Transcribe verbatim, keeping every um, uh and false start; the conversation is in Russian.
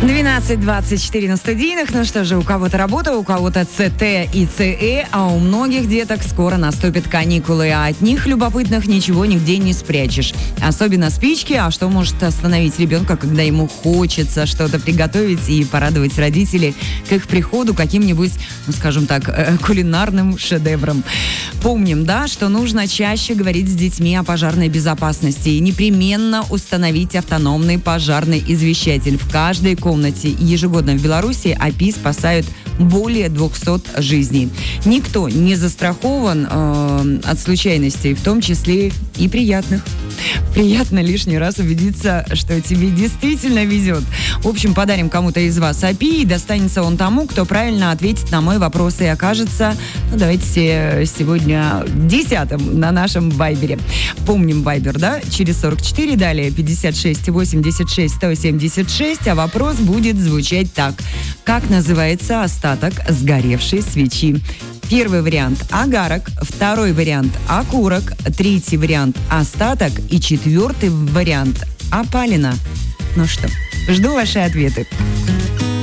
двенадцать двадцать четыре на студийных. Ну что же, у кого-то работа, у кого-то ЦТ и ЦЭ, а у многих деток скоро наступят каникулы, а от них, любопытных, ничего нигде не спрячешь. Особенно спички, а что может остановить ребенка, когда ему хочется что-то приготовить и порадовать родителей к их приходу каким-нибудь, ну скажем так, э, кулинарным шедевром. Помним, да, что нужно чаще говорить с детьми о пожарной безопасности и непременно установить автономный пожарный извещатель в каждой комнате. Ежегодно в Беларуси АПИ спасают более двухсот жизней. Никто не застрахован э, от случайностей, в том числе и приятных. Приятно лишний раз убедиться, что тебе действительно везет. В общем, подарим кому-то из вас АПИ, и достанется он тому, кто правильно ответит на мой вопрос и окажется, ну, давайте сегодня десятым на нашем Вайбере. Помним Вайбер, да? Через сорок четыре, далее пятьдесят шесть восемьдесят шесть сто семьдесят шесть, а вопрос будет звучать так. Как называется остаток сгоревшей свечи? Первый вариант – агарок, второй вариант – окурок, третий вариант – остаток и четвертый вариант – опалина. Ну что, жду ваши ответы.